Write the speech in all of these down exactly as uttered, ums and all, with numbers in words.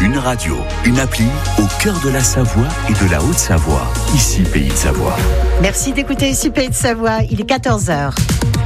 Une radio, une appli au cœur de la Savoie et de la Haute-Savoie. Ici, Pays de Savoie. Merci d'écouter Ici, Pays de Savoie. Il est quatorze heures.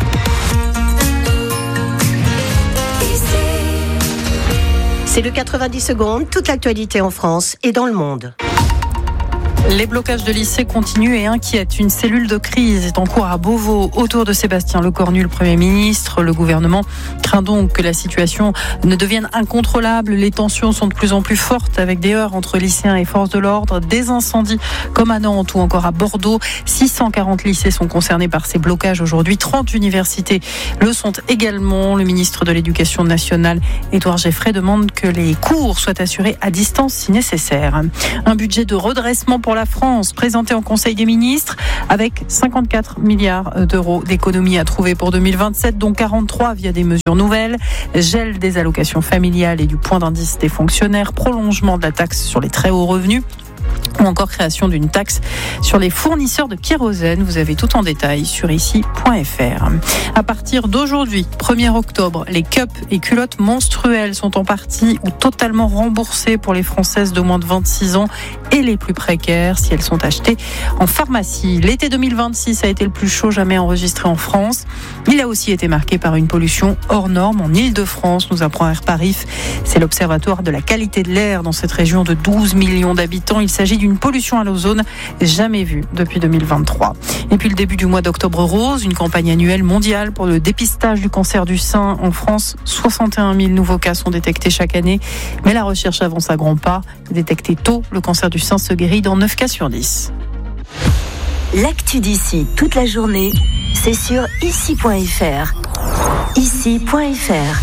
C'est le quatre-vingt-dix secondes, toute l'actualité en France et dans le monde. Les blocages de lycées continuent et inquiètent. Une cellule de crise est en cours à Beauvau autour de Sébastien Lecornu, le Premier ministre. Le gouvernement craint donc que la situation ne devienne incontrôlable. Les tensions sont de plus en plus fortes avec des heurts entre lycéens et forces de l'ordre, des incendies comme à Nantes ou encore à Bordeaux. six cent quarante lycées sont concernés par ces blocages aujourd'hui. trente universités le sont également. Le ministre de l'Éducation nationale, Édouard Geffray, demande que les cours soient assurés à distance si nécessaire. Un budget de redressement pour la France, présenté en Conseil des ministres, avec cinquante-quatre milliards d'euros d'économies à trouver pour deux mille vingt-sept, dont quarante-trois via des mesures nouvelles, gel des allocations familiales et du point d'indice des fonctionnaires, prolongement de la taxe sur les très hauts revenus, ou encore création d'une taxe sur les fournisseurs de kérosène. Vous avez tout en détail sur ici point f r. À partir d'aujourd'hui, premier octobre, les cups et culottes menstruelles sont en partie ou totalement remboursées pour les Françaises de moins de vingt-six ans et les plus précaires si elles sont achetées en pharmacie. L'été deux mille vingt-six a été le plus chaud jamais enregistré en France. Il a aussi été marqué par une pollution hors norme en Île-de-France, nous apprend Airparif. C'est l'Observatoire de la qualité de l'air dans cette région de douze millions d'habitants. Il s'agit d'une pollution à l'ozone jamais vue depuis deux mille vingt-trois. Et puis le début du mois d'Octobre Rose, une campagne annuelle mondiale pour le dépistage du cancer du sein. En France, soixante et un mille nouveaux cas sont détectés chaque année. Mais la recherche avance à grands pas. Détecté tôt, le cancer du sein se guérit dans neuf cas sur dix. L'actu d'ici toute la journée, c'est sur ici point f r. ici point f r.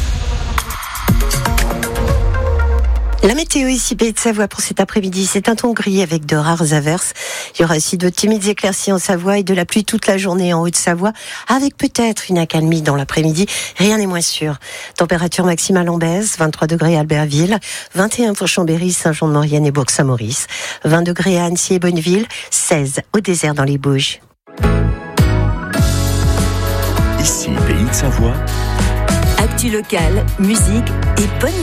La météo ici, Pays de Savoie pour cet après-midi, c'est un ton gris avec de rares averses. Il y aura aussi de timides éclaircies en Savoie et de la pluie toute la journée en Haute-Savoie, avec peut-être une accalmie dans l'après-midi. Rien n'est moins sûr. Température maximale en baisse, vingt-trois degrés à Albertville, vingt et un pour Chambéry, Saint-Jean-de-Maurienne et Bourg-Saint-Maurice, vingt degrés à Annecy et Bonneville, seize au désert dans les Bauges. Ici, Pays de Savoie. Actu locale, musique et bonne